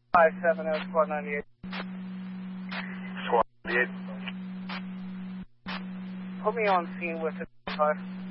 570 Squad 98. Squad 98. Put me on scene with the 5.